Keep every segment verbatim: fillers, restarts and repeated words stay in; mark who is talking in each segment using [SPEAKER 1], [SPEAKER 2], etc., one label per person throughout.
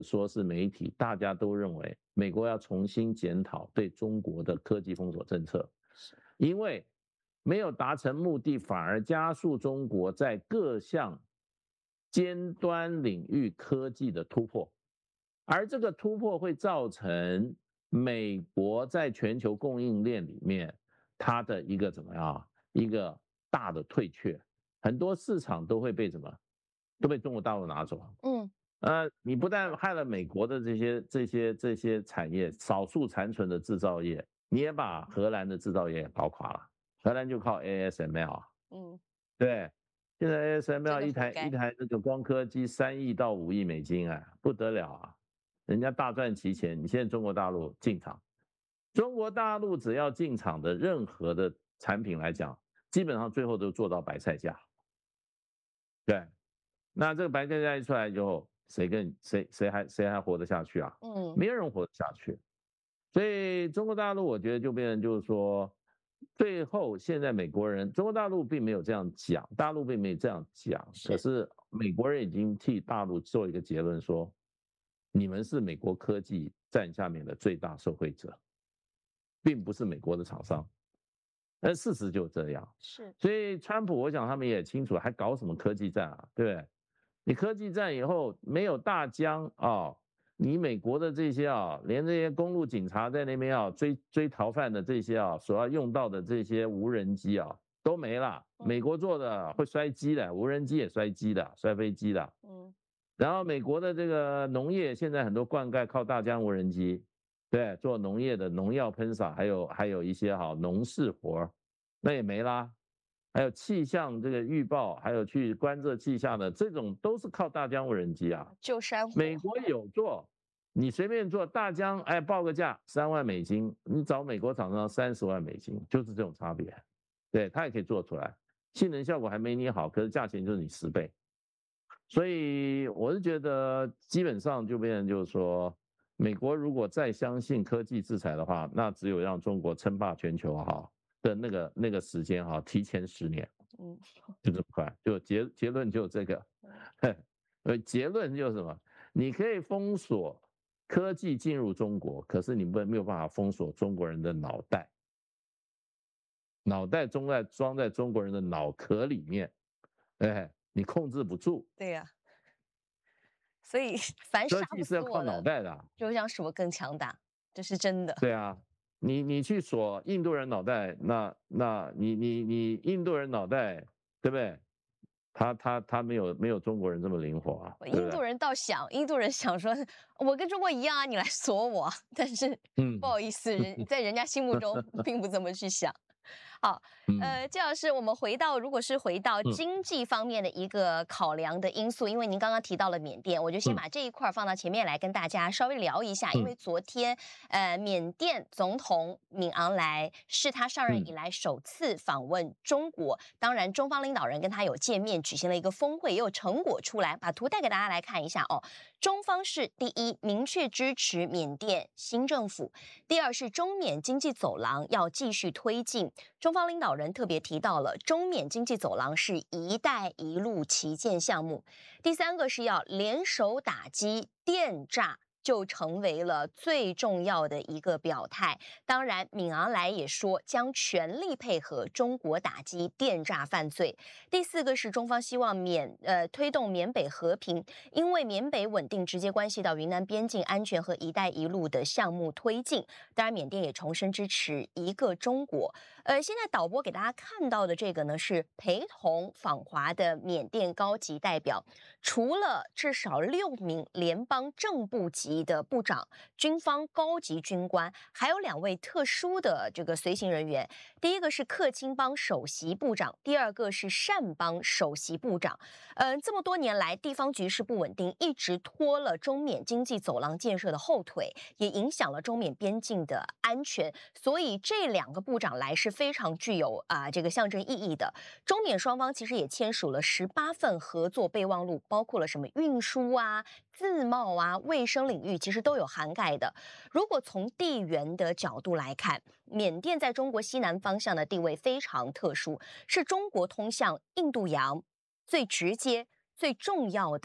[SPEAKER 1] 说是媒体，大家都认为美国要重新检讨对中国的科技封锁政策，因为没有达成目的，反而加速中国在各项尖端领域科技的突破，而这个突破会造成美国在全球供应链里面它的一个怎么样，一个大的退却，很多市场都会被什么，都被中国大陆拿走。
[SPEAKER 2] 嗯，
[SPEAKER 1] 呃，你不但害了美国的这些这些这些产业，少数残存的制造业，你也把荷兰的制造业搞垮了。荷兰就靠 A S M L 啊，
[SPEAKER 2] 嗯，
[SPEAKER 1] 对，现在 A S M L 一台
[SPEAKER 2] 真的活该
[SPEAKER 1] 一台那个光刻机三亿到五亿美金啊，不得了啊，人家大赚其钱。你现在中国大陆进场，中国大陆只要进场的任何的产品来讲，基本上最后都做到白菜价。对，那这个白菜价一出来以后，谁跟谁谁还谁还活得下去啊？
[SPEAKER 2] 嗯，
[SPEAKER 1] 没有人活得下去。所以中国大陆我觉得就变成就是说，最后现在美国人，中国大陆并没有这样讲，大陆并没有这样讲，可是美国人已经替大陆做一个结论说，你们是美国科技战下面的最大受惠者，并不是美国的厂商。但事实就这样，
[SPEAKER 2] 是，
[SPEAKER 1] 所以川普我想他们也清楚，还搞什么科技战啊，对不对？你科技战以后没有大疆啊、哦，你美国的这些啊，连这些公路警察在那边啊追追逃犯的这些啊，所要用到的这些无人机啊都没了。美国做的会摔机的，无人机也摔机的，摔飞机的。
[SPEAKER 2] 嗯，
[SPEAKER 1] 然后美国的这个农业现在很多灌溉靠大疆无人机，对，做农业的农药喷洒，还有还有一些好农事活，那也没啦。还有气象这个预报，还有去观测气象的这种，都是靠大疆无人机啊。
[SPEAKER 2] 救山火，
[SPEAKER 1] 美国有做，你随便做大疆，哎，报个价三万美金，你找美国厂商三十万美金，就是这种差别。对，它也可以做出来，性能效果还没你好，可是价钱就是你十倍。所以我是觉得，基本上就变成就是说，美国如果再相信科技制裁的话，那只有让中国称霸全球哈的那个那个时间哈提前十年，
[SPEAKER 2] 嗯，
[SPEAKER 1] 就这么快，就结结论就这个，呃，结论就是什么？你可以封锁科技进入中国，可是你没没有办法封锁中国人的脑袋，脑袋装在装在中国人的脑壳里面，哎，你控制不住。
[SPEAKER 2] 对呀、所以凡杀
[SPEAKER 1] 科
[SPEAKER 2] 不
[SPEAKER 1] 技是要靠
[SPEAKER 2] 死我的，
[SPEAKER 1] 脑袋的啊，
[SPEAKER 2] 就让什么更强大，这是真的。
[SPEAKER 1] 对啊，你你去锁印度人脑袋，那那你你你印度人脑袋，对不对？他他他没有没有中国人这么灵活啊，对不对？
[SPEAKER 2] 印度人倒想，印度人想说，我跟中国一样啊，你来锁我啊，但是
[SPEAKER 1] 嗯
[SPEAKER 2] 不好意思，人在人家心目中并不这么去想。好，
[SPEAKER 1] 嗯
[SPEAKER 2] 呃，季老师，我们回到，如果是回到
[SPEAKER 1] 嗯
[SPEAKER 2] 经济方面的一个考量的因素，因为您刚刚提到了缅甸，我就先
[SPEAKER 1] 嗯
[SPEAKER 2] 把这一块儿放到前面来跟大家稍微聊一下，因为
[SPEAKER 1] 嗯
[SPEAKER 2] 昨天，呃，缅甸总统敏昂莱是他上任以
[SPEAKER 1] 嗯
[SPEAKER 2] 来首次访问中国，当然中方领导人跟他有见面，举行了一个峰会，也有成果出来，把图带给大家来看一下哦。中方是第一，明确支持缅甸新政府；第二是中缅经济走廊要继续推进。中方领导人特别提到了中缅经济走廊是一带一路旗舰项目。第三个是要联手打击电诈，就成为了最重要的一个表态。当然，敏昂莱也说将全力配合中国打击电诈犯罪。第四个是中方希望缅呃推动缅北和平，因为缅北稳定直接关系到云南边境安全和一带一路的项目推进。当然，缅甸也重申支持一个中国。呃，现在导播给大家看到的这个呢，是陪同访华的缅甸高级代表，除了至少六名联邦正部级的部长、军方高级军官，还有两位特殊的这个随行人员。第一个是克钦邦首席部长，第二个是善邦首席部长。嗯、呃，这么多年来，地方局势不稳定，一直拖了中缅经济走廊建设的后腿，也影响了中缅边境的安全。所以这两个部长来是非常具有啊、呃、这个象征意义的。中缅双方其实也签署了十八份合作备忘录，包括了什么运输啊、自贸啊、卫生领域，其实都有涵盖的。如果从地缘的角度来看，缅甸在中国西南方向的地位非常特殊，是中国通向印度洋最直接、最重要的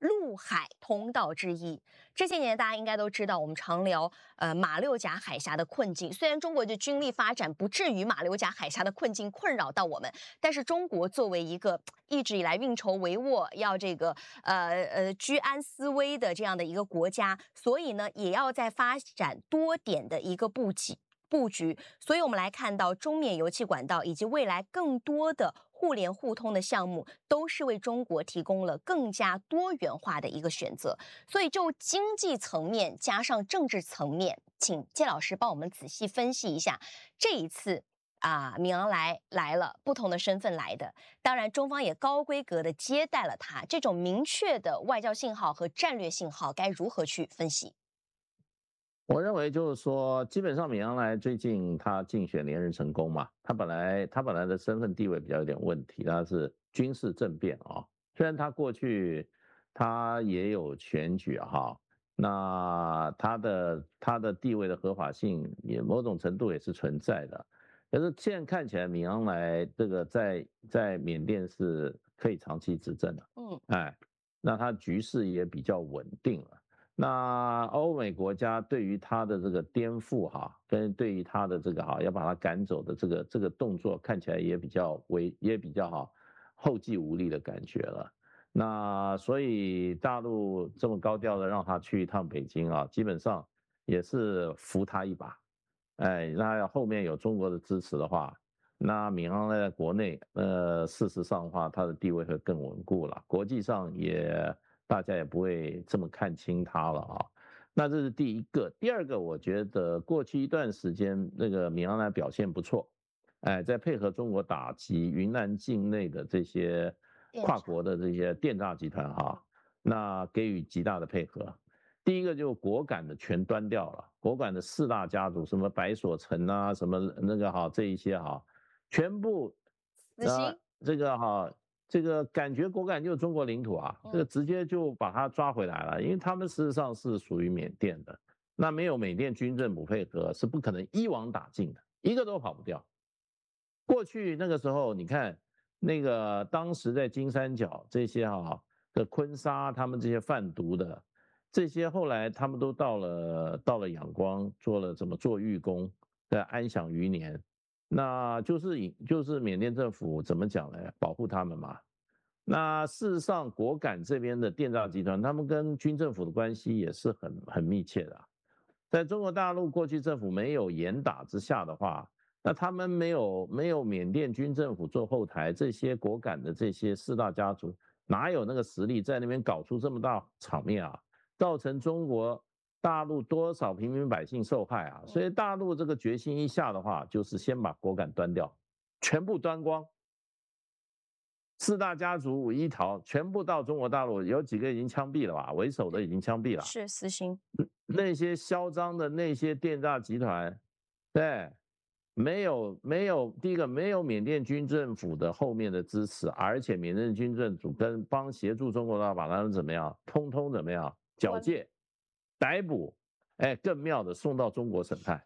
[SPEAKER 2] 陆海通道之一。这些年大家应该都知道，我们常聊呃马六甲海峡的困境。虽然中国的军力发展不至于马六甲海峡的困境困扰到我们，但是中国作为一个一直以来运筹帷幄、要这个呃呃居安思危的这样的一个国家，所以呢，也要在发展多点的一个布局。布局，所以我们来看到中缅油气管道以及未来更多的互联互通的项目，都是为中国提供了更加多元化的一个选择。所以就经济层面加上政治层面，请谢老师帮我们仔细分析一下这一次啊，敏昂莱来了，不同的身份来的，当然中方也高规格的接待了他，这种明确的外交信号和战略信号该如何去分析？
[SPEAKER 1] 我认为就是说，基本上敏昂莱最近他竞选连任成功嘛，他本来他本来的身份地位比较有点问题，他是军事政变啊。虽然他过去他也有选举哈，那他的他的地位的合法性也某种程度也是存在的，可是现在看起来敏昂莱这个在在缅甸是可以长期执政的，
[SPEAKER 2] 嗯，
[SPEAKER 1] 哎，那他局势也比较稳定了。那欧美国家对于他的这个颠覆哈，跟对于他的这个哈要把他赶走的这个这个动作，看起来也比较危，也比较好后继无力的感觉了。那所以大陆这么高调的让他去一趟北京啊，基本上也是扶他一把。哎，那后面有中国的支持的话，那敏昂莱在国内，呃，事实上的话，他的地位会更稳固了，国际上也。大家也不会这么看轻他了啊。那这是第一个，第二个，我觉得过去一段时间那个敏昂莱表现不错，哎，在配合中国打击云南境内的这些跨国的这些电诈集团哈，那给予极大的配合。第一个就果敢的全端掉了，果敢的四大家族，什么白所成啊，什么那个哈这一些哈，全部
[SPEAKER 2] 死刑，
[SPEAKER 1] 这个哈。这个感觉果敢就是中国领土啊，这个直接就把他抓回来了，因为他们事实上是属于缅甸的，那没有缅甸军政府配合是不可能一网打尽的，一个都跑不掉。过去那个时候，你看那个当时在金三角这些哈的坤沙，他们这些贩毒的，这些后来他们都到了到了仰光做了怎么做狱工，在安享余年。那就是就是缅甸政府怎么讲呢？保护他们嘛。那事实上，果敢这边的电诈集团，他们跟军政府的关系也是很很密切的。在中国大陆过去政府没有严打之下的话，那他们没有没有缅甸军政府做后台，这些果敢的这些四大家族哪有那个实力在那边搞出这么大场面啊？造成中国。大陆多少平民百姓受害啊？所以大陆这个决心一下的话，就是先把果敢端掉，全部端光。四大家族五一逃，全部到中国大陆，有几个已经枪毙了吧？为首的已经枪毙了，
[SPEAKER 2] 是死刑。
[SPEAKER 1] 那些嚣张的那些电诈集团，对，没有没有，第一个没有缅甸军政府的后面的支持，而且缅甸军政府跟帮协助中国大陆把他们怎么样，通通怎么样缴械。逮捕，哎，更妙的送到中国审判，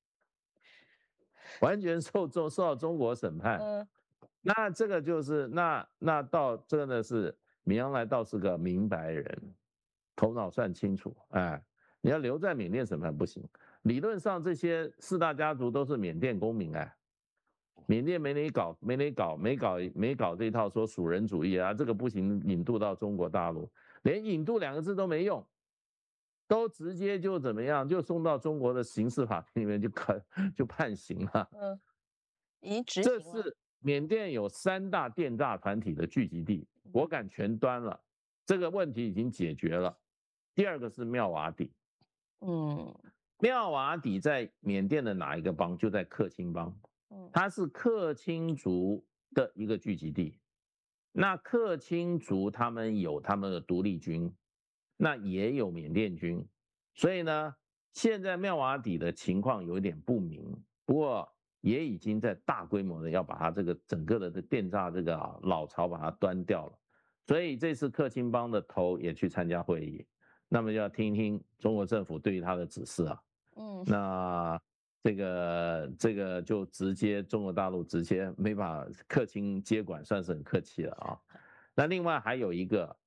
[SPEAKER 1] 完全受中受到中国审判。嗯，那这个就是那那到真的是敏昂莱倒是个明白人，头脑算清楚。哎，你要留在缅甸审判不行。理论上这些四大家族都是缅甸公民，哎，缅甸没你搞，没你搞，没搞没搞这套说属人主义啊，这个不行，引渡到中国大陆，连引渡两个字都没用。都直接就怎么样，就送到中国的刑事法庭里面就可就判刑了。
[SPEAKER 2] 嗯，已经执
[SPEAKER 1] 行了。这是缅甸有三大电诈团体的聚集地，果敢全端了，这个问题已经解决了。第二个是妙瓦底，嗯，妙瓦底在缅甸的哪一个邦？就在克钦邦，它是克钦族的一个聚集地。那克钦族他们有他们的独立军。那也有缅甸军，所以呢，现在妙瓦底的情况有点不明，不过也已经在大规模的要把它这个整个的电诈这个、啊、老巢把它端掉了，所以这次克钦邦的头也去参加会议，那么要听听中国政府对于他的指示啊，嗯，那这个这个就直接中国大陆直接没把克钦接管，算是很客气了啊。那另外还有一个。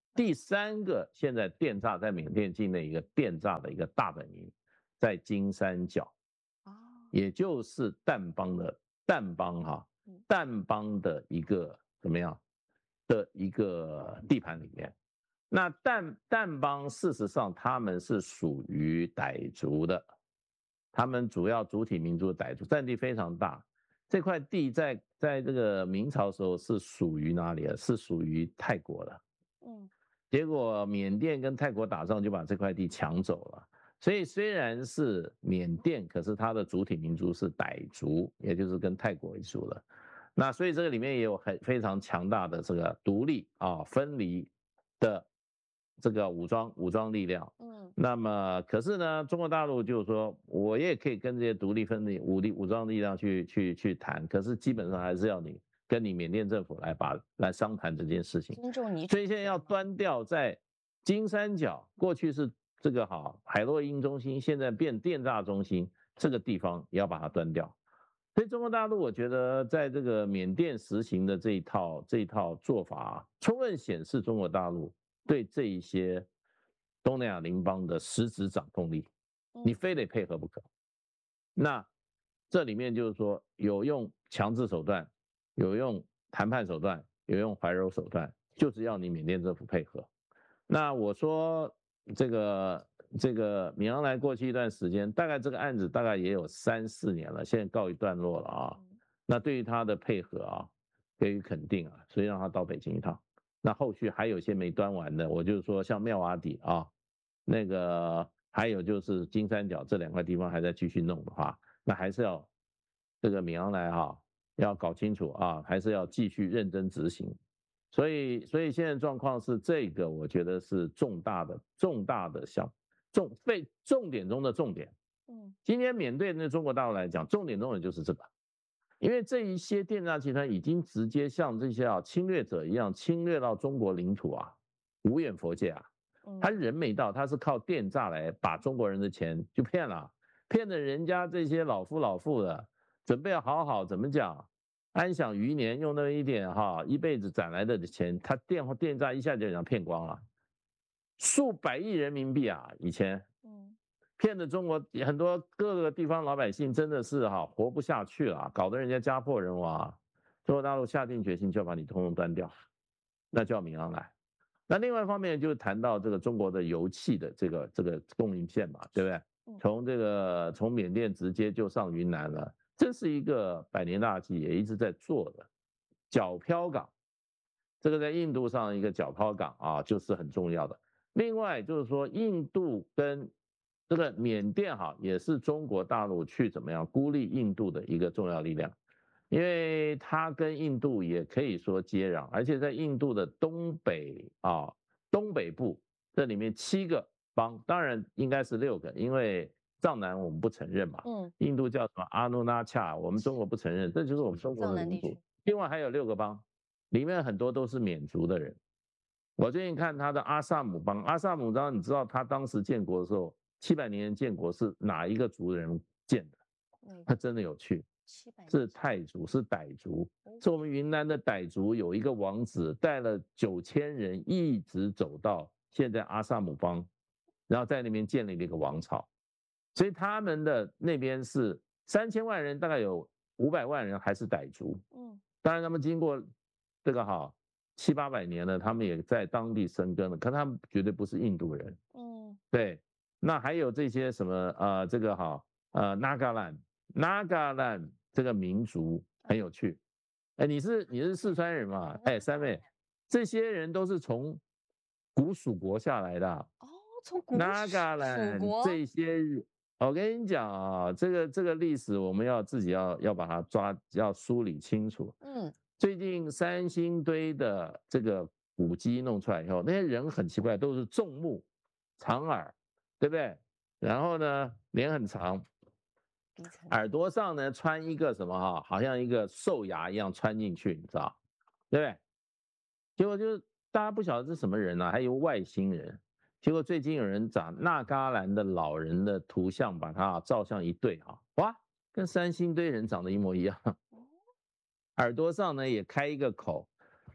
[SPEAKER 1] 第三个，现在电诈在缅甸境内一个电诈的一个大本营，在金三角，也就是掸邦的掸邦哈，掸邦的一个怎么样的一个地盘里面。那掸掸邦事实上他们是属于傣族的，他们主要主体民族傣族，占地非常大。这块地在在这个明朝时候是属于哪里的？是属于泰国的。嗯。结果缅甸跟泰国打仗，就把这块地抢走了。所以虽然是缅甸，可是它的主体民族是傣族，也就是跟泰国一族的。那所以这个里面也有很非常强大的这个独立啊分离的这个武装武装力量。嗯，那么可是呢，中国大陆就是说我也可以跟这些独立分离武力武装力量去去去谈，可是基本上还是要你。跟你缅甸政府来把来商谈这件事情，
[SPEAKER 2] 尊重你。
[SPEAKER 1] 所以现在要端掉在金三角，过去是这个好海洛因中心，现在变电诈中心，这个地方也要把它端掉。所以中国大陆，我觉得在这个缅甸实行的这一套这一套做法，充分显示中国大陆对这一些东南亚邻邦的实质掌控力，你非得配合不可。那这里面就是说有用强制手段。有用谈判手段，有用怀柔手段，就是要你缅甸政府配合。那我说这个这个米昂莱过去一段时间，大概这个案子大概也有三四年了，现在告一段落了啊。那对于他的配合啊，给予肯定啊，所以让他到北京一趟。那后续还有一些没端完的，我就是说像妙瓦底啊，那个还有就是金三角这两块地方还在继续弄的话，那还是要这个米昂莱哈。要搞清楚啊，还是要继续认真执行。所以，所以现在状况是这个，我觉得是重大的、重大的项重被重点中的重点。嗯，今天缅甸对中国大陆来讲，重点中的就是这个，因为这一些电诈集团已经直接像这些啊侵略者一样侵略到中国领土啊，无远弗届啊。他人没到，他是靠电诈来把中国人的钱就骗了，骗的人家这些老夫老妇的。准备好好怎么讲，安享余年，用那么一点哈一辈子攒来的钱，他电电诈一下就让骗光了，数百亿人民币啊！以前，嗯，骗的中国很多各个地方老百姓真的是哈活不下去了，搞得人家家破人亡。中国大陆下定决心就要把你通通端掉，那叫民安来。那另外一方面就谈到这个中国的油气的这个这个供应线嘛，对不对？从这个从缅甸直接就上云南了。这是一个百年大计，也一直在做的皎漂港，这个在印度上一个皎漂港啊，就是很重要的。另外就是说，印度跟这个缅甸哈，也是中国大陆去怎么样孤立印度的一个重要力量，因为它跟印度也可以说接壤，而且在印度的东北啊东北部，这里面七个邦，当然应该是六个，因为。藏南我们不承认嘛，嗯，印度叫什么阿努纳恰，我们中国不承认，这就是我们中国的领土。另外还有六个邦，里面很多都是缅族的人。我最近看他的阿萨姆邦，阿萨姆邦，你知道他当时建国的时候，七百年建国是哪一个族人建的？他真的有趣，是泰族，是傣族，是我们云南的傣族有一个王子带了九千人一直走到现在阿萨姆邦，然后在那边建立了一个王朝。所以他们的那边是三千万人，大概有五百万人还是傣族。嗯，当然他们经过这个哈七八百年了，他们也在当地生根了，可他们绝对不是印度人。嗯，对。那还有这些什么呃这个哈呃 Nagaland Nagaland 这个民族很有趣。哎，你是你是四川人嘛？哎，三位，这些人都是从古蜀国下来的。哦，
[SPEAKER 2] 从古蜀国
[SPEAKER 1] 这些。我跟你讲啊，这个这个历史我们要自己要要把它抓，要梳理清楚。嗯，最近三星堆的这个古迹弄出来以后，那些人很奇怪，都是重目、长耳，对不对？然后呢，脸很长，耳朵上呢穿一个什么哈，好像一个兽牙一样穿进去，你知道，对不对？结果就是大家不晓得是什么人啊，还有外星人。结果最近有人找纳嘎兰的老人的图像，把它照相一对啊，哇，跟三星堆人长得一模一样。耳朵上呢也开一个口，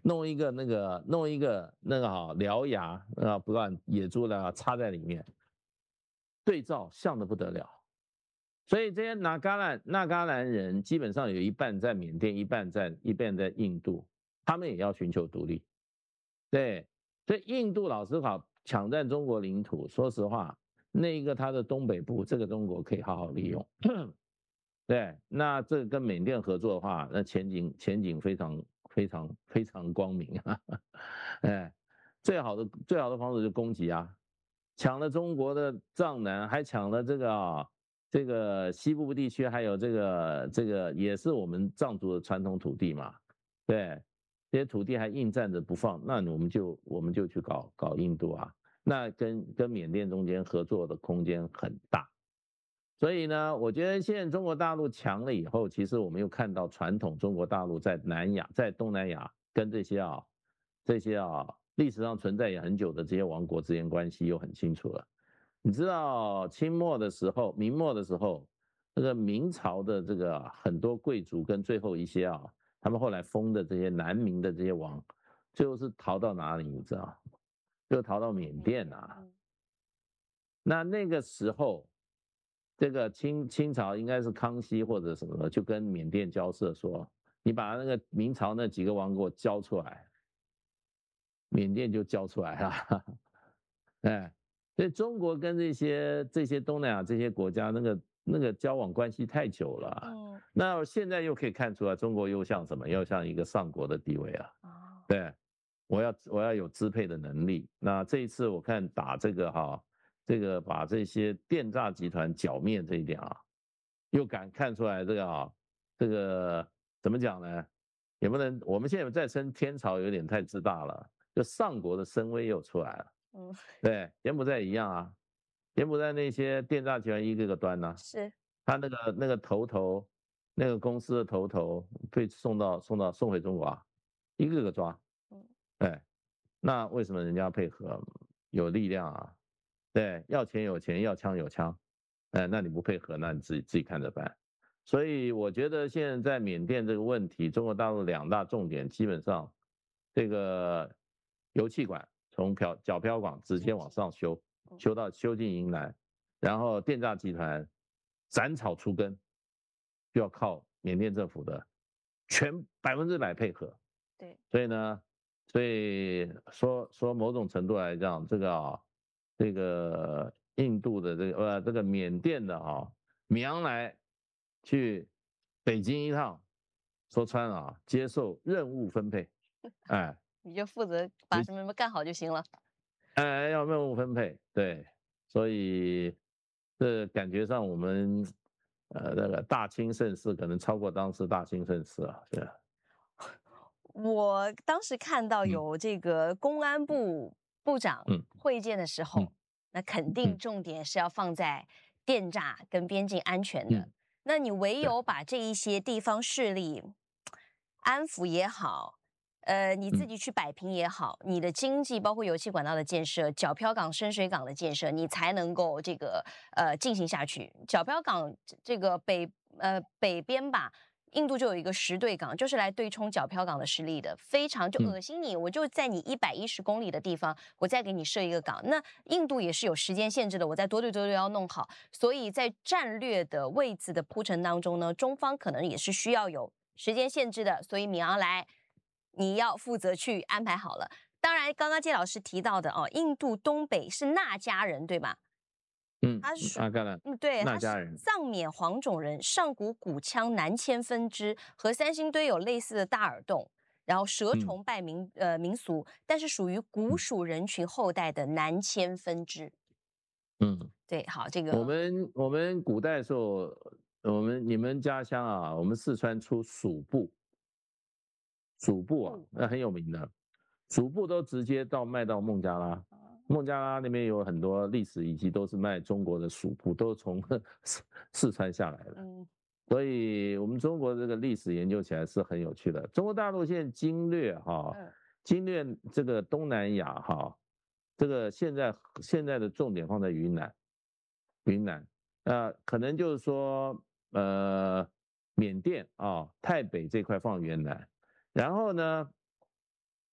[SPEAKER 1] 弄一个那个弄一个那个哈獠牙啊，不然野猪的插在里面，对照像的不得了。所以这些纳嘎兰纳嘎兰人基本上有一半在缅甸，一半在一半在印度，他们也要寻求独立。对，所以印度老实话抢占中国领土，说实话，那一个它的东北部，这个中国可以好好利用。对，那这跟缅甸合作的话，那前景前景非常非常非常光明啊！哎，最好的最好的方式就攻击啊，抢了中国的藏南，还抢了这个啊这个西部地区，还有这个这个也是我们藏族的传统土地嘛，对，这些土地还硬占着不放，那我们就我们就去搞搞印度啊，那跟跟缅甸中间合作的空间很大。所以呢，我觉得现在中国大陆强了以后，其实我们又看到传统中国大陆在南亚、在东南亚跟这些啊、这些啊历史上存在也很久的这些王国之间关系又很清楚了。你知道清末的时候、明末的时候，这个明朝的这个很多贵族跟最后一些啊，他们后来封的这些南明的这些王，最后是逃到哪里？你知道？就逃到缅甸啊。那那个时候。这个清清朝应该是康熙或者什么的，就跟缅甸交涉说，你把那个明朝那几个王给我交出来，缅甸就交出来了。哎，所以中国跟这些这些东南亚这些国家那个那个交往关系太久了，嗯，那现在又可以看出来，中国又像什么？又像一个上国的地位啊。对，我要我要有支配的能力。那这一次我看打这个哈。这个把这些电诈集团剿灭这一点啊，又敢看出来这个啊，这个怎么讲呢？也不能，我们现在再称天朝有点太自大了，就上国的声威又出来了。嗯，对，柬埔寨一样啊，柬埔寨那些电诈集团一个个端呢，
[SPEAKER 2] 是，
[SPEAKER 1] 他那个那个头头，那个公司的头头被送到送到送回中国啊，一个个抓。嗯，对，那为什么人家配合？有力量啊。对，要钱有钱，要枪有枪，哎，那你不配合，那你自己自己看着办。所以我觉得现在在缅甸这个问题，中国大陆两大重点基本上，这个油气管从漂皎漂港直接往上修，修到修进云南，然后电诈集团斩草除根，就要靠缅甸政府的全百分之百配合。
[SPEAKER 2] 对，
[SPEAKER 1] 所以呢，所以说说某种程度来讲，这个啊。这个印度的这个呃这个缅甸的啊，米昂莱去北京一趟，说穿了啊，接受任务分配，哎，
[SPEAKER 2] 你就负责把什么什么干好就行了。
[SPEAKER 1] 哎，要任务分配，对，所以这感觉上我们呃那个大清盛世可能超过当时大清盛世啊，对。
[SPEAKER 2] 我当时看到有这个公安部部长会见的时候，
[SPEAKER 1] 嗯、
[SPEAKER 2] 那肯定重点是要放在电诈跟边境安全的。嗯、那你唯有把这一些地方势力安抚也好，呃，你自己去摆平也好，嗯、你的经济包括油气管道的建设、皎漂港、深水港的建设，你才能够这个呃进行下去。皎漂港这个北呃北边吧。印度就有一个石对港，就是来对冲皎漂港的实力的，非常就恶心你，我就在你一百一十公里的地方，我再给你设一个港。那印度也是有时间限制的，我在多对多对要弄好，所以在战略的位置的铺陈当中呢，中方可能也是需要有时间限制的，所以米昂莱你要负责去安排好了。当然，刚刚介老师提到的哦，印度东北是纳加人，对吧？
[SPEAKER 1] 嗯，他是纳加人，
[SPEAKER 2] 嗯，对，
[SPEAKER 1] 纳加人，
[SPEAKER 2] 藏缅黄种人，上古古羌南迁分支，和三星堆有类似的大耳洞，然后蛇崇拜民、嗯、呃民俗，但是属于古蜀人群后代的南迁分支。
[SPEAKER 1] 嗯，
[SPEAKER 2] 对，好，这个
[SPEAKER 1] 我们我们古代的时候，我们你们家乡啊，我们四川出蜀布，蜀布啊，那很有名的，蜀布都直接到卖到孟加拉。孟加拉那边有很多历史遗迹，都是卖中国的蜀布，都是从四川下来的。嗯，所以我们中国这个历史研究起来是很有趣的。中国大陆现在经略哈，经略这个东南亚哈，这个现在现在的重点放在云南，云南，呃，可能就是说呃缅甸啊，泰北这块放云南，然后呢，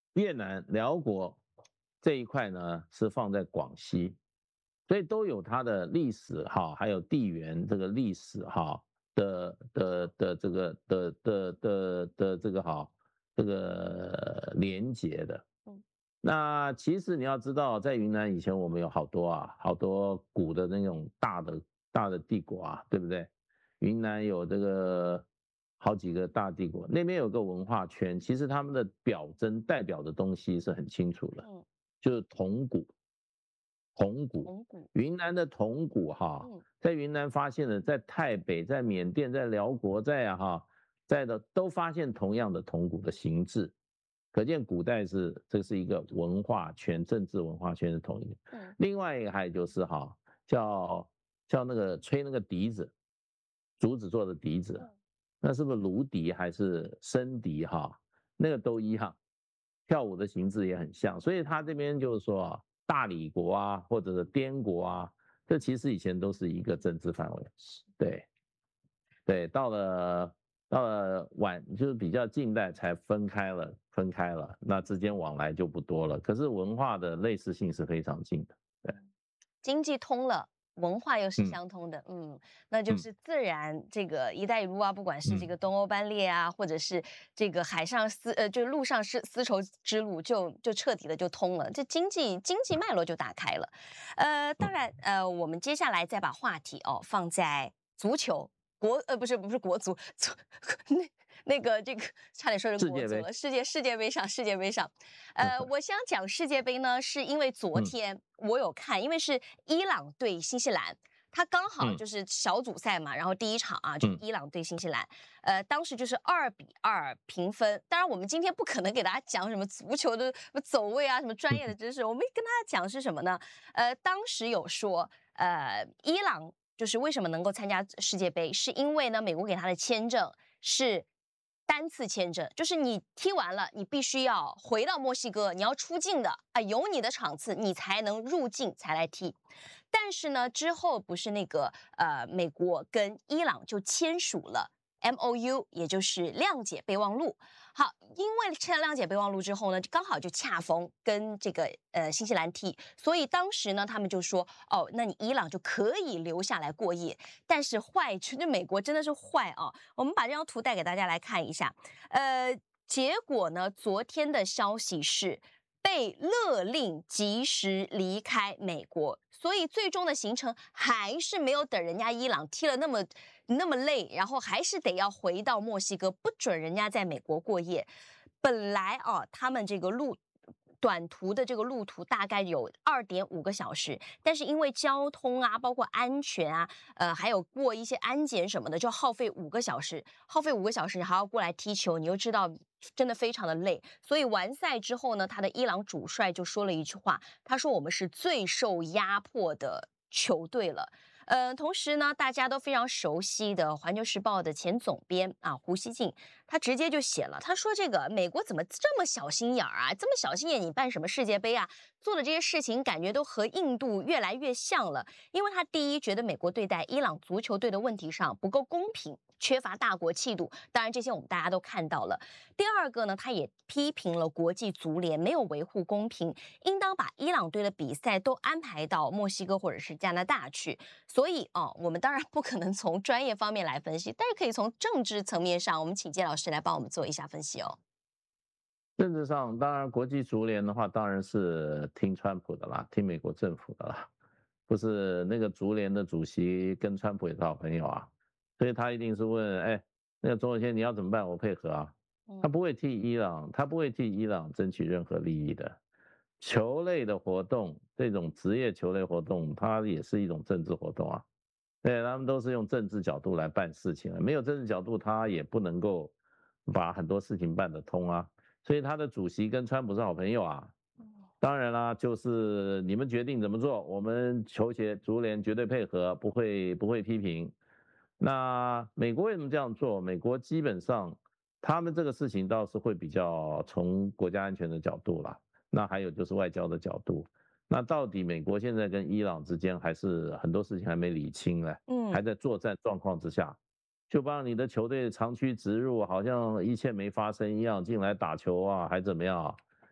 [SPEAKER 1] 越南、辽国这一块呢是放在广西，所以都有它的历史哈，还有地缘这个历史哈的的的这个的的的的这个哈这个连结的。那其实你要知道，在云南以前我们有好多啊，好多古的那种大的大的帝国啊，对不对？云南有这个好几个大帝国，那边有个文化圈，其实他们的表征代表的东西是很清楚的，就是铜鼓，铜鼓，云南的铜鼓哈，在云南发现的，在泰北、在缅甸、在辽国、在啊哈，在的都发现同样的铜鼓的形制。可见古代是这是一个文化圈、政治文化圈的统一。嗯，另外一个还有就是哈，叫叫那个吹那个笛子，竹子做的笛子，那是不是芦笛还是笙笛哈？那个都一样，跳舞的形制也很像。所以他这边就是说，大理国啊，或者是滇国啊，这其实以前都是一个政治范围。对，对，到了。到了晚就是比较近代才分开了，分开了，那之间往来就不多了。可是文化的类似性是非常近的，对，
[SPEAKER 2] 经济通了。文化又是相通的，嗯, 嗯，那就是自然这个“一带一路”啊，不管是这个东欧班列啊，嗯、或者是这个海上丝呃，就陆上丝丝绸之路就，就就彻底的就通了，这经济经济脉络就打开了。呃，当然，呃，我们接下来再把话题哦放在足球。国呃不是不是国足，足那那个这个差点说成国足了，世界世界杯上世界杯上，呃，我想讲世界杯呢，是因为昨天我有看，因为是伊朗对新西兰。他刚好就是小组赛嘛，然后第一场啊，就是伊朗对新西兰，呃，当时就是二比二平分。当然，我们今天不可能给大家讲什么足球的走位啊，什么专业的知识，我们跟大家讲是什么呢？呃，当时有说，呃，伊朗。就是为什么能够参加世界杯，是因为呢，美国给他的签证是单次签证，就是你踢完了，你必须要回到墨西哥，你要出境的啊，有你的场次，你才能入境才来踢。但是呢，之后不是那个呃，美国跟伊朗就签署了 M O U， 也就是谅解备忘录。好，因为签了谅解备忘录之后呢，刚好就恰逢跟这个呃新西兰踢，所以当时呢，他们就说，哦，那你伊朗就可以留下来过夜。但是坏，这美国真的是坏啊！我们把这张图带给大家来看一下。呃，结果呢，昨天的消息是被勒令及时离开美国，所以最终的行程还是没有等人家伊朗踢了那么那么累，然后还是得要回到墨西哥，不准人家在美国过夜。本来啊，他们这个路短途的这个路途大概有二点五个小时，但是因为交通啊，包括安全啊，呃，还有过一些安检什么的，就耗费五个小时，耗费五个小时，你还要过来踢球，你又知道真的非常的累。所以完赛之后呢，他的伊朗主帅就说了一句话，他说：“我们是最受压迫的球队了。”呃，同时呢，大家都非常熟悉的《环球时报》的前总编啊胡锡进，他直接就写了，他说：“这个美国怎么这么小心眼儿啊？这么小心眼，你办什么世界杯啊？做的这些事情感觉都和印度越来越像了。因为他第一觉得美国对待伊朗足球队的问题上不够公平，缺乏大国气度。当然这些我们大家都看到了。第二个呢，他也批评了国际足联没有维护公平，应当把伊朗队的比赛都安排到墨西哥或者是加拿大去。”所以哦，我们当然不可能从专业方面来分析，但是可以从政治层面上，我们请介老师来帮我们做一下分析哦。
[SPEAKER 1] 政治上，当然国际足联的话，当然是听川普的啦，听美国政府的啦，不是那个足联的主席跟川普也是好朋友啊，所以他一定是问，哎，那个总统先你要怎么办？我配合啊。他不会替伊朗，他不会替伊朗争取任何利益的。球类的活动，这种职业球类活动，它也是一种政治活动啊。对，他们都是用政治角度来办事情的，没有政治角度，他也不能够把很多事情办得通啊。所以他的主席跟川普是好朋友啊。当然啦，就是你们决定怎么做，我们球协足联绝对配合，不会不会批评。那美国为什么这样做？美国基本上他们这个事情倒是会比较从国家安全的角度啦。那还有就是外交的角度，那到底美国现在跟伊朗之间还是很多事情还没理清呢，嗯，还在作战状况之下，就帮你的球队长驱直入，好像一切没发生一样，进来打球啊，还怎么样啊？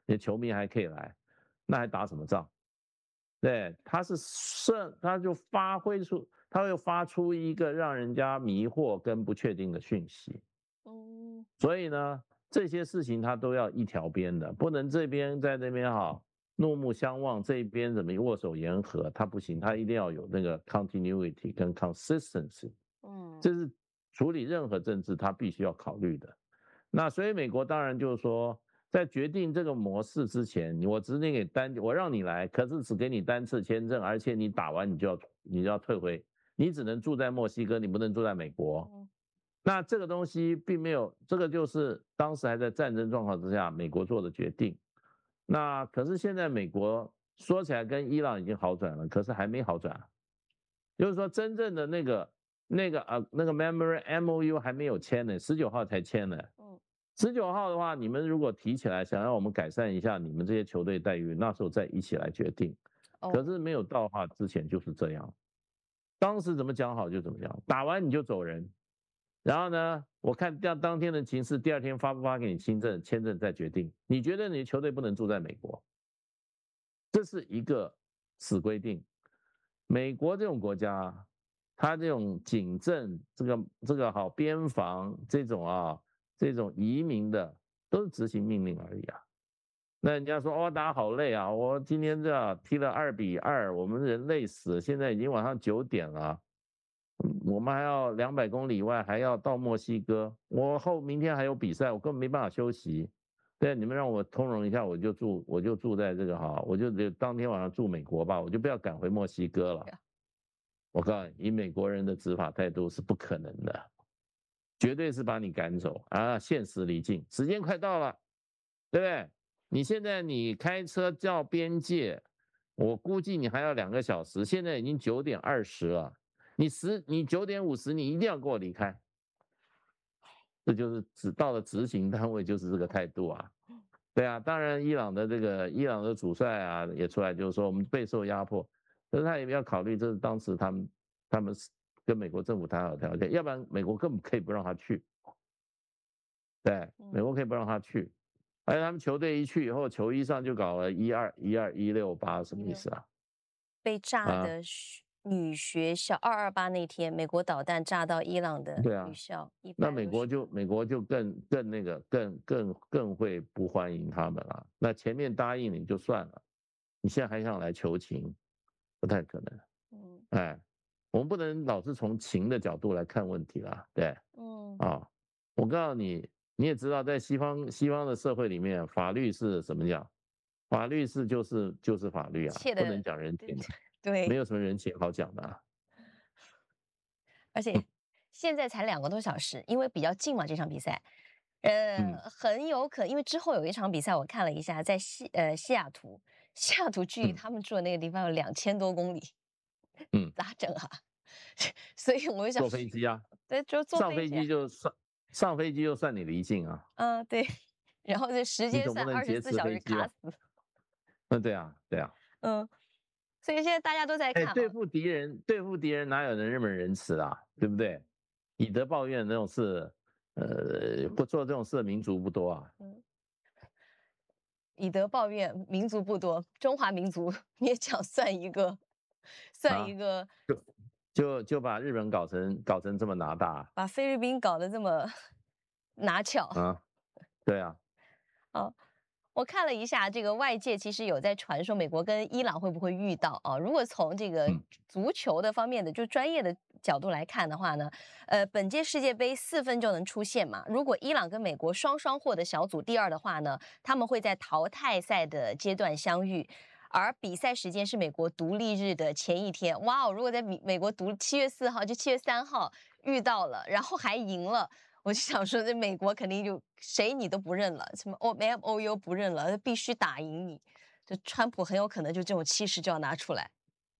[SPEAKER 1] 你球迷还可以来，那还打什么仗？对，他是设，他就发挥出，他会发出一个让人家迷惑跟不确定的讯息。
[SPEAKER 2] 嗯，
[SPEAKER 1] 所以呢，这些事情他都要一条边的，不能这边在那边好怒目相望，这边怎么握手言和，他不行，他一定要有那个 continuity 跟 consistency。
[SPEAKER 2] 嗯，
[SPEAKER 1] 这是处理任何政治他必须要考虑的。那所以美国当然就是说，在决定这个模式之前，我只给你单，我让你来，可是只给你单次签证，而且你打完你就要你就要退回，你只能住在墨西哥，你不能住在美国。
[SPEAKER 2] 嗯，
[SPEAKER 1] 那这个东西并没有，这个就是当时还在战争状况之下，美国做的决定。那可是现在美国说起来跟伊朗已经好转了，可是还没好转，就是说真正的那个那个啊那个 memory M O U 还没有签呢，十九号才签呢。
[SPEAKER 2] 嗯，
[SPEAKER 1] 十九号的话，你们如果提起来想让我们改善一下你们这些球队待遇，那时候再一起来决定。可是没有到的话，之前就是这样，当时怎么讲好就怎么讲，打完你就走人。然后呢，我看当当天的情势，第二天发不发给你签证，签证再决定。你觉得你的球队不能住在美国，这是一个死规定。美国这种国家，它这种警政，这个这个好边防这种啊，这种移民的，都是执行命令而已啊。那人家说哦，大家好累啊，我今天这样踢了二比二，我们人累死了，现在已经晚上九点了。我们还要两百公里以外，还要到墨西哥。我后明天还有比赛，我根本没办法休息。对，你们让我通融一下，我就住，我就住在这个哈，我就当天晚上住美国吧，我就不要赶回墨西哥了。我告诉你，以美国人的执法态度是不可能的，绝对是把你赶走啊！现实离境，时间快到了，对不对？你现在你开车到边界，我估计你还要两个小时，现在已经九点二十了。你十，你九点五十，你一定要给我离开，这就是只到了执行单位就是这个态度啊。对啊，当然伊朗的这个伊朗的主帅啊也出来就是说我们备受压迫，可是他也要考虑这是当时他们他们跟美国政府谈好条件，要不然美国根本可以不让他去。对，美国可以不让他去，而且他们球队一去以后，球衣上就搞了一二一二一六八，什么意思啊？
[SPEAKER 2] 被炸的女学校二二八那天，美国导弹炸到伊朗的女校，
[SPEAKER 1] 对啊，那美国就美国就更更那个更更更会不欢迎他们了。那前面答应你就算了，你现在还想来求情，不太可能。嗯，哎，我们不能老是从情的角度来看问题啦，对，嗯啊，我告诉你，你也知道，在西方西方的社会里面，法律是怎么讲？法律是就是就是法律啊，不能讲人情。
[SPEAKER 2] 对，
[SPEAKER 1] 没有什么人情好讲的啊。
[SPEAKER 2] 而且现在才两个多小时，因为比较近嘛，这场比赛，呃，嗯、很有可能，因为之后有一场比赛，我看了一下，在西呃西雅图，西雅图距离他们住的那个地方有两千多公里，嗯，咋整啊？所以我就想
[SPEAKER 1] 坐飞机啊，
[SPEAKER 2] 对，就坐
[SPEAKER 1] 上飞机就上上飞机就算你离境啊。
[SPEAKER 2] 嗯，对，然后这时间算二十四小时卡死。
[SPEAKER 1] 嗯，对啊，对啊，
[SPEAKER 2] 嗯。所以现在大家都在看、
[SPEAKER 1] 哎，对付敌人，对付敌人哪有人那么仁慈啊？对不对？以德报怨那种事，呃，不做这种事的民族不多啊。嗯，
[SPEAKER 2] 以德报怨民族不多，中华民族勉强算一个，算一个，啊、
[SPEAKER 1] 就就就把日本搞成搞成这么拿大，
[SPEAKER 2] 把菲律宾搞得这么拿巧
[SPEAKER 1] 啊，对啊，
[SPEAKER 2] 啊。我看了一下，这个外界其实有在传说美国跟伊朗会不会遇到啊？如果从这个足球的方面的，就专业的角度来看的话呢，呃，本届世界杯四分就能出现嘛。如果伊朗跟美国双双获得小组第二的话呢，他们会在淘汰赛的阶段相遇，而比赛时间是美国独立日的前一天。哇哦，如果在美美国独七月四号就七月三号遇到了，然后还赢了。我就想说，这美国肯定就谁你都不认了，什么 M O U 不认了，必须打赢你。这川普很有可能就这种气势就要拿出来。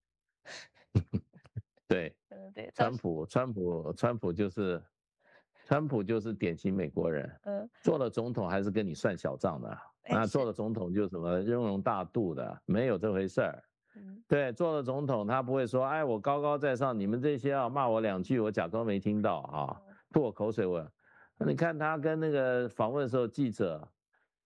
[SPEAKER 1] 对，
[SPEAKER 2] 嗯对，
[SPEAKER 1] 川普，川普，川普就是，川普就是典型美国人。嗯，做了总统还是跟你算小账的，啊，做了总统就什么雍容大度的，没有这回事儿。嗯，对，做了总统他不会说，哎，我高高在上，你们这些啊骂我两句，我假装没听到啊。吐我口水我，你看他跟那个访问的时候，记者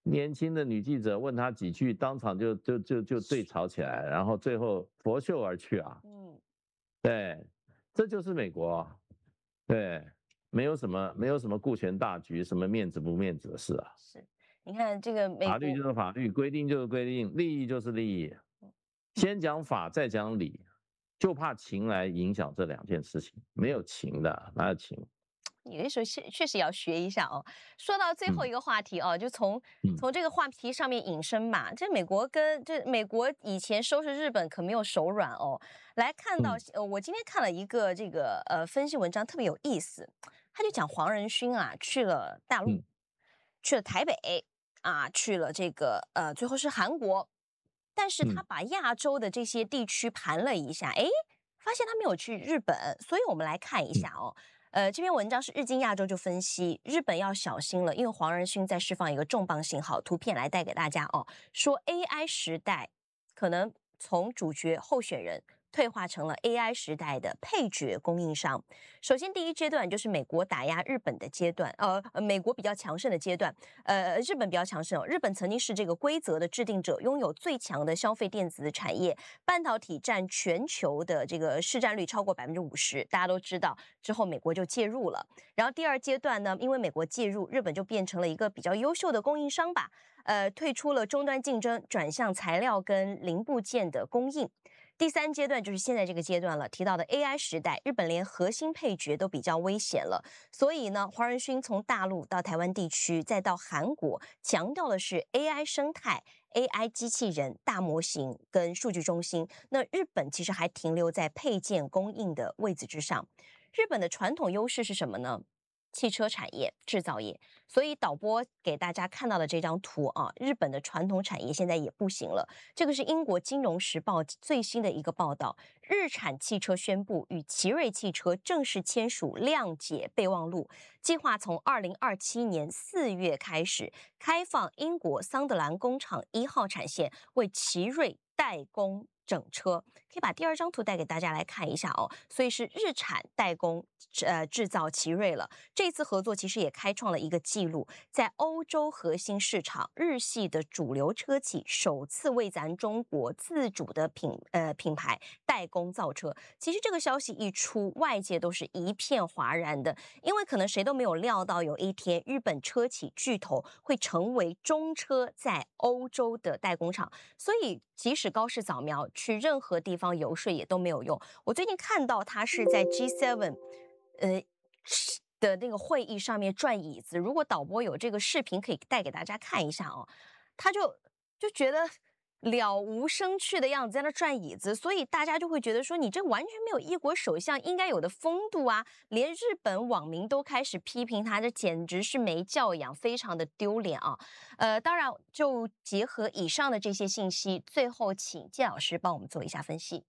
[SPEAKER 1] 年轻的女记者问他几句，当场就就就就对吵起来，然后最后拂袖而去啊。嗯，对，这就是美国啊，对，没有什么没有什么顾全大局，什么面子不面子的事啊。
[SPEAKER 2] 是，你看这个美
[SPEAKER 1] 法律就是法律，规定就是规定，利益就是利益，先讲法再讲理，就怕情来影响这两件事情，没有情的，哪有情？
[SPEAKER 2] 有的时候确确实也要学一下哦。说到最后一个话题哦，就从从这个话题上面引申嘛，这美国跟这美国以前收拾日本可没有手软哦。来看到，呃，我今天看了一个这个呃分析文章，特别有意思，他就讲黄仁勋啊去了大陆，去了台北啊，去了这个呃最后是韩国，但是他把亚洲的这些地区盘了一下，诶，发现他没有去日本，所以我们来看一下哦。呃，这篇文章是日经亚洲就分析，日本要小心了，因为黄仁勋在释放一个重磅信号，图片来带给大家哦，说 A I 时代可能从主角候选人退化成了 A I 时代的配角供应商。首先，第一阶段就是美国打压日本的阶段，呃，美国比较强盛的阶段，呃，日本比较强盛哦。日本曾经是这个规则的制定者，拥有最强的消费电子产业，半导体占全球的这个市占率超过百分之五十。大家都知道，之后美国就介入了。然后第二阶段呢，因为美国介入，日本就变成了一个比较优秀的供应商吧，呃，退出了终端竞争，转向材料跟零部件的供应。第三阶段就是现在这个阶段了，提到的 A I 时代，日本连核心配角都比较危险了。所以呢，黄仁勋从大陆到台湾地区，再到韩国，强调的是 A I 生态、A I 机器人、大模型跟数据中心。那日本其实还停留在配件供应的位置之上。日本的传统优势是什么呢？汽车产业、制造业，所以导播给大家看到的这张图啊，日本的传统产业现在也不行了。这个是英国《金融时报》最新的一个报道，日产汽车宣布与奇瑞汽车正式签署谅解备忘录，计划从二零二七年四月开始开放英国桑德兰工厂一号产线为奇瑞代工整车。可以把第二张图带给大家来看一下哦。所以是日产代工呃制造奇瑞了。这次合作其实也开创了一个记录，在欧洲核心市场，日系的主流车企首次为咱中国自主的品呃品牌代工造车。其实这个消息一出，外界都是一片哗然的，因为可能谁都没有料到有一天日本车企巨头会成为中车在欧洲的代工厂，所以即使高市扫描去任何地方游说也都没有用。我最近看到他是在 G 七，呃的那个会议上面转椅子，如果导播有这个视频可以带给大家看一下哦，他就就觉得了无生趣的样子，在那转椅子，所以大家就会觉得说，你这完全没有一国首相应该有的风度啊！连日本网民都开始批评他，这简直是没教养，非常的丢脸啊！呃，当然，就结合以上的这些信息，最后请谢老师帮我们做一下分析。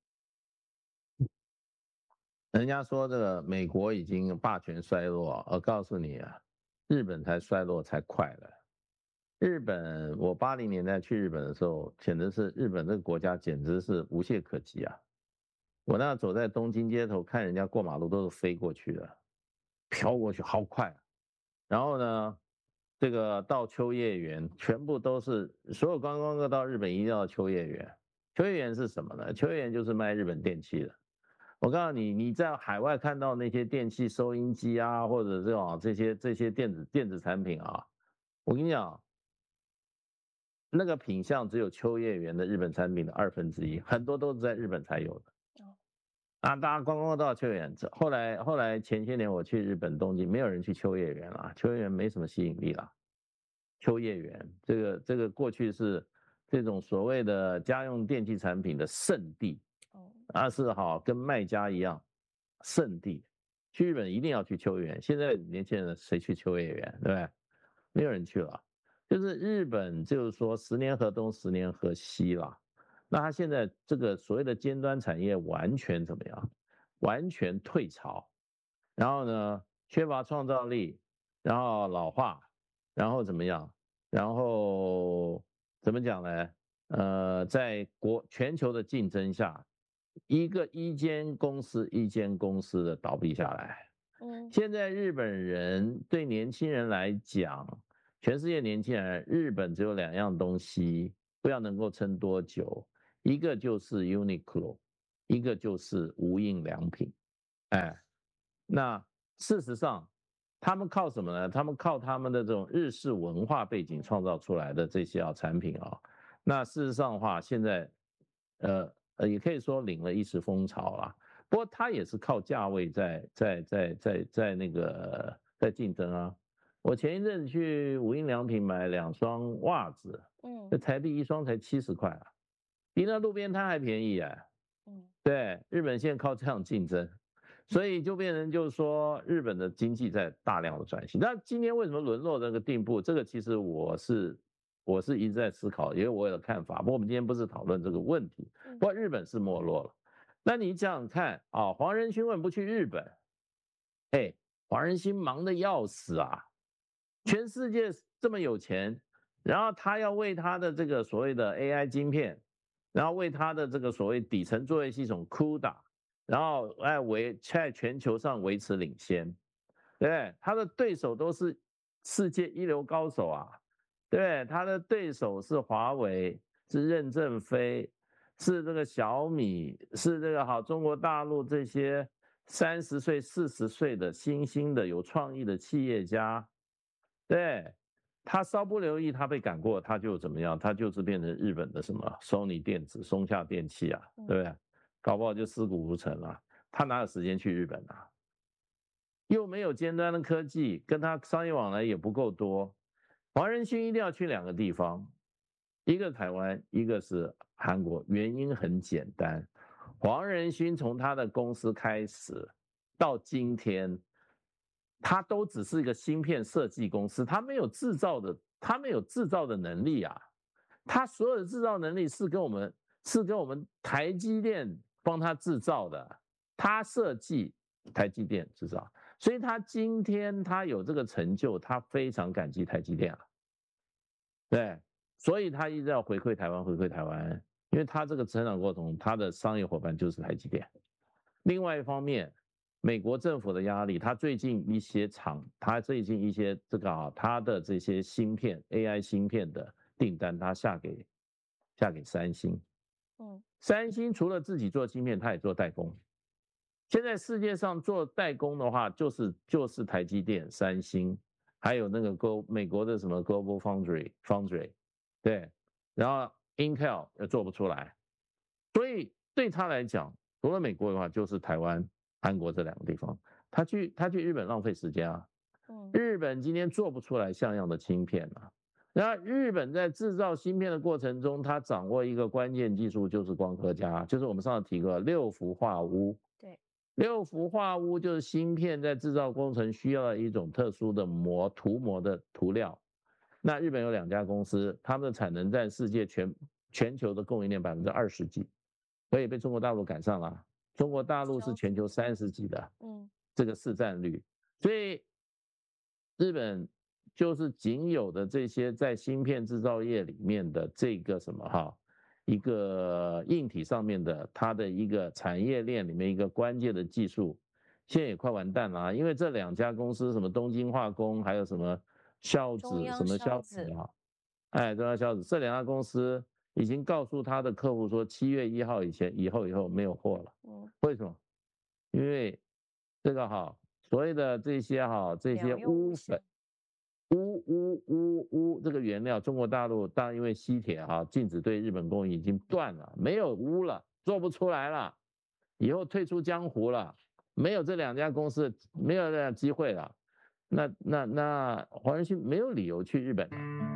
[SPEAKER 1] 人家说这个美国已经霸权衰落，我告诉你啊，日本才衰落才快了。日本，我八零年代去日本的时候，简直是日本这个国家简直是无懈可击啊！我那走在东京街头，看人家过马路都是飞过去的，飘过去好快啊。然后呢，这个到秋叶原，全部都是所有观光客到日本一定要秋叶原。秋叶原是什么呢？秋叶原就是卖日本电器的。我告诉你，你在海外看到那些电器收音机啊，或者这种这些这些电子电子产品啊，我跟你讲，那个品相只有秋叶原的日本产品的二分之一，很多都是在日本才有的。啊，大家观光到秋叶原，后来后来前些年我去日本东京，没有人去秋叶原了，秋叶原没什么吸引力了。秋叶原这个这个过去是这种所谓的家用电器产品的圣地。啊是好跟卖家一样，圣地，去日本一定要去秋叶原。现在年轻人谁去秋叶原，对不对？没有人去了。就是日本，就是说十年河东，十年河西了。那他现在这个所谓的尖端产业完全怎么样？完全退潮，然后呢，缺乏创造力，然后老化，然后怎么样？然后怎么讲呢？呃，在国全球的竞争下。一个一间公司一间公司的倒闭下来，嗯，现在日本人对年轻人来讲， 全世界年轻人，日本只有两样东西，不要能够撑多久，一个就是 Uniqlo， 一个就是无印良品。哎，那事实上，他们靠什么呢？他们靠他们的这种日式文化背景创造出来的这些啊产品啊，那事实上的话，现在呃呃也可以说领了一时风潮啦。不过它也是靠价位在在在在在那个在竞争啊。我前一阵去无印良品买两双袜子，嗯，这台币一双才七十块啊，比那路边摊还便宜哎。嗯，对，日本现在靠这样竞争，所以就变成就是说日本的经济在大量的转型。那今天为什么沦落这个地步？这个其实我是我是一直在思考，因为我有看法。不过我们今天不是讨论这个问题，不过日本是没落了。那你想想看啊，黄仁勋为什么不去日本？哎，黄仁勋忙得要死啊！全世界这么有钱，然后他要为他的这个所谓的 A I 晶片，然后为他的这个所谓底层作业系统 C U D A， 然后哎维在全球上维持领先，对不对？他的对手都是世界一流高手啊，对不对？他的对手是华为，是任正非，是这个小米，是这个好中国大陆这些三十岁、四十岁的新兴的有创意的企业家。对，他稍不留意，他被赶过，他就怎么样？他就是变成日本的什么 Sony 电子、松下电器啊，对不对？搞不好就尸骨无存了。他哪有时间去日本啊？又没有尖端的科技，跟他商业往来也不够多。黄仁勋一定要去两个地方，一个台湾，一个是韩国。原因很简单，黄仁勋从他的公司开始到今天。他都只是一个芯片设计公司，他没有制造的，他没有制造的能力啊。他所有的制造能力是跟我们是跟我们台积电帮他制造的，他设计，台积电制造，所以他今天他有这个成就，他非常感激台积电啊。对，所以他一直要回馈台湾，回馈台湾，因为他这个成长过程，他的商业伙伴就是台积电。另外一方面，美国政府的压力，他最近一些厂，他最近一些这个啊，他的这些芯片 A I 芯片的订单，他下给下给三星。嗯，三星除了自己做芯片，他也做代工。现在世界上做代工的话，就是就是台积电、三星，还有那个 Go 美国的什么 Global Foundry Foundry， 对，然后 Intel 也做不出来，所以对他来讲，除了美国的话，就是台湾。韩国这两个地方，他去他去日本浪费时间啊。日本今天做不出来像样的芯片啊。那日本在制造芯片的过程中，他掌握一个关键技术，就是光刻加，就是我们上次提过六氟化钨。对，六氟化钨就是芯片在制造工程需要的一种特殊的膜涂膜的涂料。那日本有两家公司，他们的产能占世界全全球的供应链百分之二十几，所以被中国大陆赶上了。中国大陆是全球三十几的，嗯，这个市占率，所以日本就是仅有的这些在芯片制造业里面的这个什么哈，一个硬体上面的它的一个产业链里面一个关键的技术，现在也快完蛋了，因为这两家公司什么东京化工，还有什么孝子什么孝子啊，哎，中央孝子这两家公司。已经告诉他的客户说，七月一号以前以后以后没有货了。嗯，为什么？因为这个哈，所谓的这些哈这些钨粉、钨钨钨钨这个原料，中国大陆当然因为稀铁哈禁止对日本供应已经断了，没有钨了，做不出来了，以后退出江湖了，没有这两家公司没有这样机会了。那那那黄仁勋没有理由去日本。